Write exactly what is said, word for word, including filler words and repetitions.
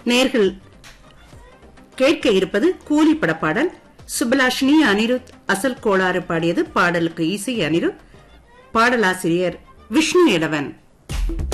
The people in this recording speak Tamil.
நேர்கள் கேட்க இருப்பது கூலி படப்பாடல். சுப்பலாஷினி, அனிருத், அசல் கோளாறு பாடியது. பாடலுக்கு இசை அனிருத், பாடலாசிரியர் விஷ்ணு எலவன்.